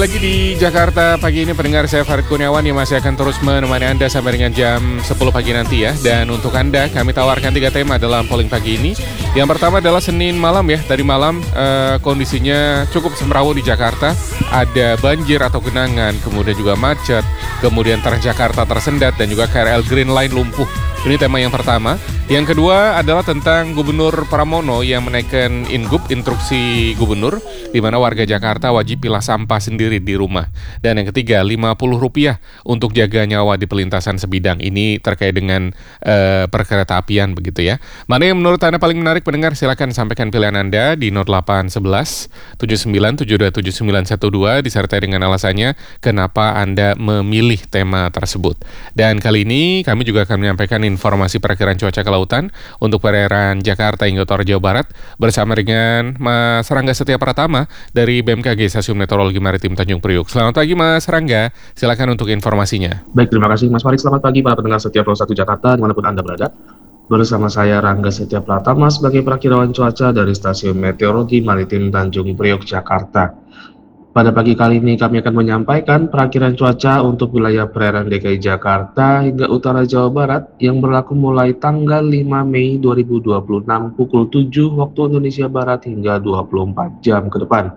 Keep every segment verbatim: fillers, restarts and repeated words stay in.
lagi di Jakarta pagi ini pendengar, saya Farid Kurniawan yang masih akan terus menemani Anda sampai dengan jam sepuluh pagi nanti ya. Dan untuk Anda kami tawarkan tiga tema dalam polling pagi ini. Yang pertama adalah Senin malam ya. Tadi malam eh, kondisinya cukup semrawut di Jakarta. Ada banjir atau genangan, kemudian juga macet, kemudian Transjakarta tersendat dan juga K R L Green Line lumpuh. Ini tema yang pertama. Yang kedua adalah tentang Gubernur Pramono yang menaikkan Ingup, instruksi gubernur, di mana warga Jakarta wajib pilah sampah sendiri di rumah. Dan yang ketiga, lima puluh rupiah untuk jaga nyawa di pelintasan sebidang. Ini terkait dengan uh, perkereta apian begitu ya. Mana yang menurut Anda paling menarik pendengar? Silakan sampaikan pilihan Anda di nol delapan satu satu tujuh sembilan tujuh dua tujuh sembilan satu dua disertai dengan alasannya kenapa Anda memilih tema tersebut. Dan kali ini kami juga akan menyampaikan informasi perakiraan cuaca ke lautan untuk perairan Jakarta hingga utara Jawa Barat bersama dengan Mas Rangga Setia Pratama dari B M K G Stasiun Meteorologi Maritim Tanjung Priok. Selamat pagi Mas Rangga, silakan untuk informasinya. Baik, terima kasih Mas Farid. Selamat pagi para pendengar Setia Pro satu Jakarta dimanapun Anda berada. Bersama saya Rangga Setia Pratama sebagai perakirawan cuaca dari Stasiun Meteorologi Maritim Tanjung Priok, Jakarta. Pada pagi kali ini kami akan menyampaikan perakiraan cuaca untuk wilayah perairan D K I Jakarta hingga utara Jawa Barat yang berlaku mulai tanggal lima Mei dua ribu dua puluh enam pukul tujuh waktu Indonesia Barat hingga dua puluh empat jam ke depan.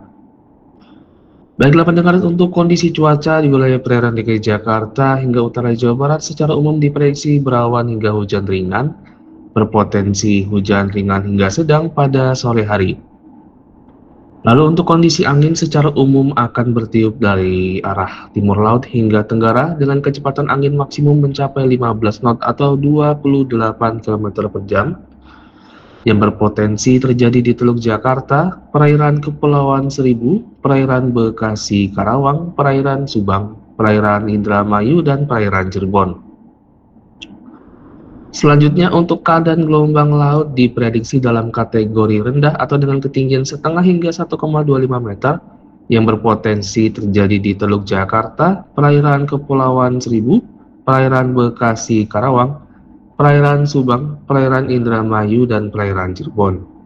Baiklah pendengar, untuk kondisi cuaca di wilayah perairan D K I Jakarta hingga utara Jawa Barat secara umum diprediksi berawan hingga hujan ringan, berpotensi hujan ringan hingga sedang pada sore hari. Lalu untuk kondisi angin secara umum akan bertiup dari arah timur laut hingga tenggara dengan kecepatan angin maksimum mencapai lima belas knot atau dua puluh delapan kilometer per jam yang berpotensi terjadi di Teluk Jakarta, perairan Kepulauan Seribu, perairan Bekasi Karawang, perairan Subang, perairan Indramayu, dan perairan Cirebon. Selanjutnya untuk keadaan gelombang laut diprediksi dalam kategori rendah atau dengan ketinggian setengah hingga satu koma dua lima meter yang berpotensi terjadi di Teluk Jakarta, perairan Kepulauan Seribu, perairan Bekasi Karawang, perairan Subang, perairan Indramayu, dan perairan Cirebon.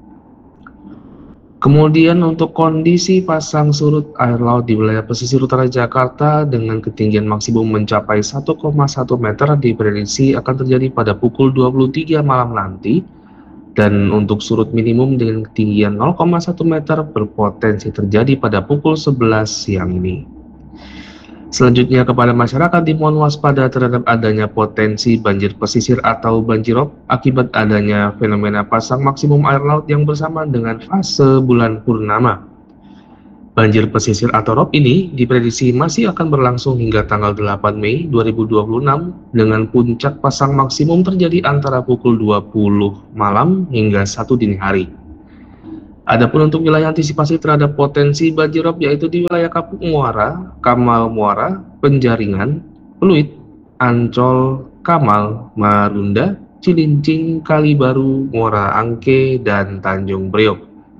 Kemudian untuk kondisi pasang surut air laut di wilayah pesisir utara Jakarta dengan ketinggian maksimum mencapai satu koma satu meter diprediksi akan terjadi pada pukul dua puluh tiga malam nanti, dan untuk surut minimum dengan ketinggian nol koma satu meter berpotensi terjadi pada pukul sebelas siang ini. Selanjutnya kepada masyarakat dimohon waspada terhadap adanya potensi banjir pesisir atau banjirop akibat adanya fenomena pasang maksimum air laut yang bersamaan dengan fase bulan purnama. Banjir pesisir atau rop ini diprediksi masih akan berlangsung hingga tanggal delapan Mei dua ribu dua puluh enam dengan puncak pasang maksimum terjadi antara pukul dua puluh malam hingga satu dini hari. Adapun untuk wilayah antisipasi terhadap potensi banjirop yaitu di wilayah Kapuk Muara, Kamal Muara, Penjaringan, Pluit, Ancol, Kamal, Marunda, Cilincing, Kalibaru, Muara Angke, dan Tanjung Priok.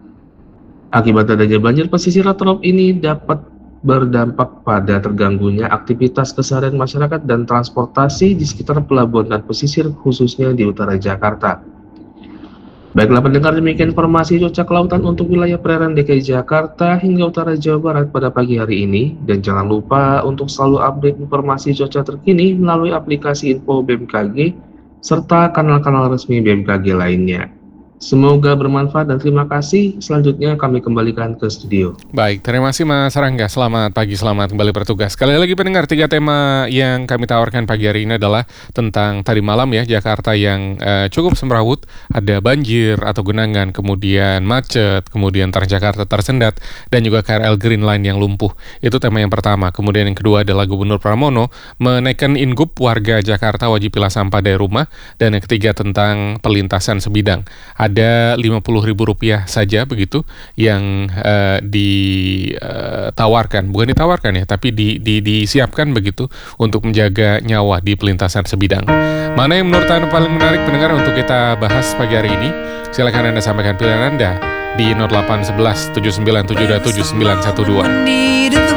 Akibat adanya banjir pesisir atau rop ini dapat berdampak pada terganggunya aktivitas keseharian masyarakat dan transportasi di sekitar pelabuhan dan pesisir khususnya di utara Jakarta. Baiklah pendengar, demikian informasi cuaca kelautan untuk wilayah perairan D K I Jakarta hingga utara Jawa Barat pada pagi hari ini. Dan jangan lupa untuk selalu update informasi cuaca terkini melalui aplikasi info B M K G serta kanal-kanal resmi B M K G lainnya. Semoga bermanfaat dan terima kasih. Selanjutnya kami kembalikan ke studio. Baik, terima kasih Mas Rangga. Selamat pagi, selamat kembali bertugas. Sekali lagi pendengar, tiga tema yang kami tawarkan pagi hari ini adalah tentang tadi malam ya, Jakarta yang uh, cukup semrawut, ada banjir atau genangan, kemudian macet, kemudian Transjakarta tersendat, dan juga K R L Green Line yang lumpuh. Itu tema yang pertama. Kemudian yang kedua adalah Gubernur Pramono menaikkan Ingup, warga Jakarta wajib pilah sampah dari rumah. Dan yang ketiga tentang pelintasan sebidang. Ada lima puluh ribu rupiah saja begitu yang uh, ditawarkan, bukan ditawarkan ya, tapi di, di, disiapkan begitu untuk menjaga nyawa di pelintasan sebidang. Mana yang menurut Anda paling menarik pendengar untuk kita bahas pagi hari ini? Silakan Anda sampaikan pilihan Anda di nol delapan satu satu tujuh sembilan tujuh dua tujuh sembilan satu dua.